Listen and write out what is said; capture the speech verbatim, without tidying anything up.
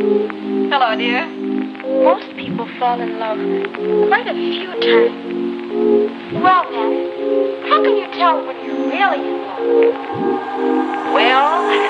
Hello, dear. Most people fall in love quite a few times. Well, then, how can you tell when you're really in love? Well,